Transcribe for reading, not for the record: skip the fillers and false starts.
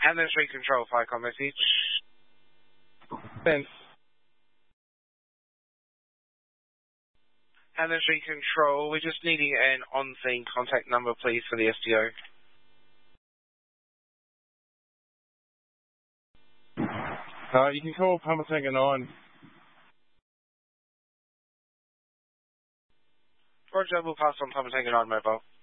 Hamden Street Control, FICOM message. Thanks. Hamden Street Control, we're just needing an on-scene contact number, please, for the SDO. You can call Puma Tango 9. Roger, we'll pass on Puma Tango 9 mobile.